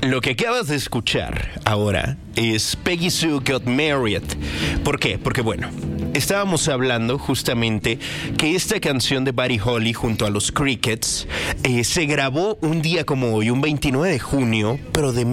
Lo que acabas de escuchar ahora es Peggy Sue Got Married. ¿Por qué? Porque bueno, estábamos hablando justamente que esta canción de Buddy Holly junto a los Crickets se grabó un día como hoy, un 29 de junio, pero de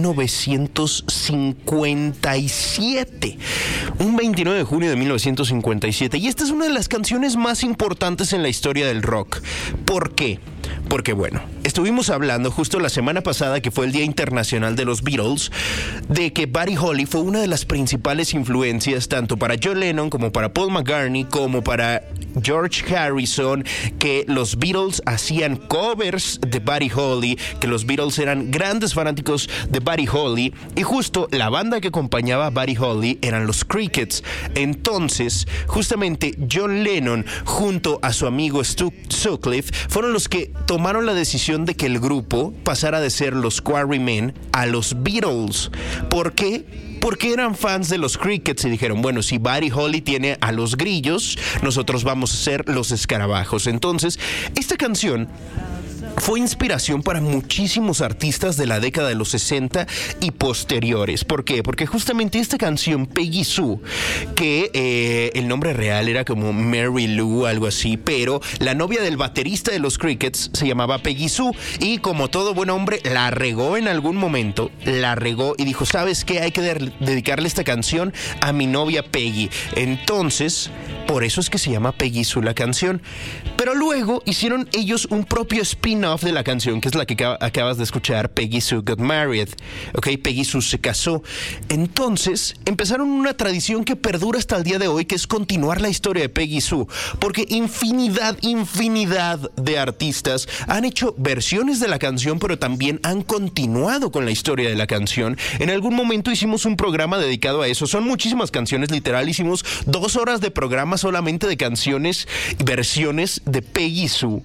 1957. Un 29 de junio de 1957. Y esta es una de las canciones más importantes en la historia del rock. ¿Por qué? Porque bueno, estuvimos hablando justo la semana pasada, que fue el Día Internacional de los Beatles, de que Buddy Holly fue una de las principales influencias tanto para John Lennon como para Paul McCartney como para George Harrison, que los Beatles hacían covers de Buddy Holly, que los Beatles eran grandes fanáticos de Buddy Holly, y justo la banda que acompañaba a Buddy Holly eran los Crickets. Entonces, justamente John Lennon junto a su amigo Stu Sutcliffe fueron los que tomaron la decisión de que el grupo pasara de ser los Quarrymen a los Beatles. ¿Por qué? Porque eran fans de los Crickets y dijeron, bueno, si Buddy Holly tiene a los grillos, nosotros vamos a ser los escarabajos. Entonces, esta canción fue inspiración para muchísimos artistas de la década de los 60 y posteriores. ¿Por qué? Porque justamente esta canción, Peggy Sue, que el nombre real era como Mary Lou, algo así, pero la novia del baterista de los Crickets se llamaba Peggy Sue, y como todo buen hombre, la regó en algún momento, y dijo, ¿sabes qué? Hay que dedicarle esta canción a mi novia Peggy. Entonces, por eso es que se llama Peggy Sue la canción. Pero luego hicieron ellos un propio spin-off de la canción, que es la que acabas de escuchar, Peggy Sue Got Married. Ok, Peggy Sue se casó. Entonces empezaron una tradición que perdura hasta el día de hoy, que es continuar la historia de Peggy Sue, porque infinidad de artistas han hecho versiones de la canción, pero también han continuado con la historia de la canción. En algún momento hicimos un programa dedicado a eso. Son muchísimas canciones, literal, hicimos 2 horas de programa solamente de canciones y versiones de Peggy Sue.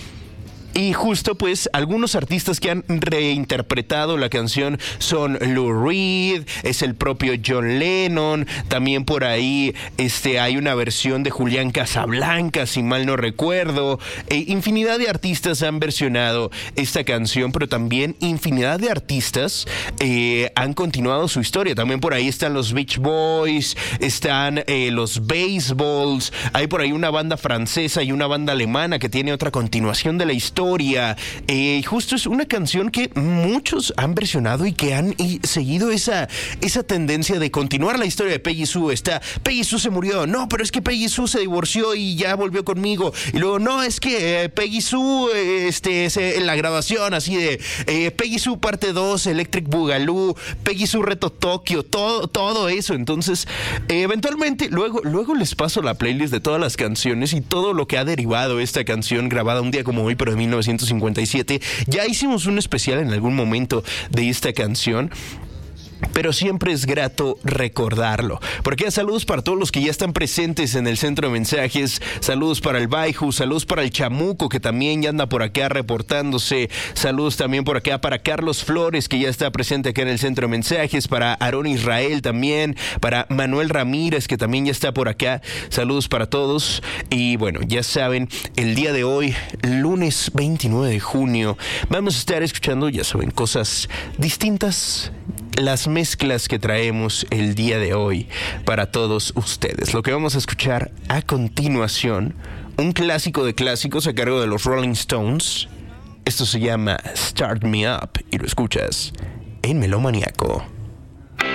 Y justo pues algunos artistas que han reinterpretado la canción son Lou Reed, es el propio John Lennon, también por ahí hay una versión de Julián Casablancas, si mal no recuerdo. Infinidad de artistas han versionado esta canción, pero también infinidad de artistas han continuado su historia. También por ahí están los Beach Boys, están los Baseballs, hay por ahí una banda francesa y una banda alemana que tiene otra continuación de la historia. Justo es una canción que muchos han versionado y que han seguido esa tendencia de continuar la historia de Peggy Sue. Peggy Sue se murió, no, pero es que Peggy Sue se divorció y ya volvió conmigo, y luego no, es que Peggy Sue en la grabación así de Peggy Sue parte 2, Electric Boogaloo, Peggy Sue Reto Tokio, todo eso. Entonces eventualmente luego les paso la playlist de todas las canciones y todo lo que ha derivado esta canción, grabada un día como hoy, pero de 1957. Ya hicimos un especial en algún momento de esta canción, pero siempre es grato recordarlo. Porque saludos para todos los que ya están presentes en el centro de mensajes. Saludos para el Baiju, saludos para el Chamuco, que también ya anda por acá reportándose. Saludos también por acá para Carlos Flores, que ya está presente acá en el centro de mensajes. Para Aarón Israel también. Para Manuel Ramírez, que también ya está por acá. Saludos para todos. Y bueno, ya saben, el día de hoy, lunes 29 de junio, vamos a estar escuchando, ya saben, cosas distintas, las mezclas que traemos el día de hoy para todos ustedes. Lo que vamos a escuchar a continuación, un clásico de clásicos a cargo de los Rolling Stones. Esto se llama Start Me Up y lo escuchas en Melómaniaco.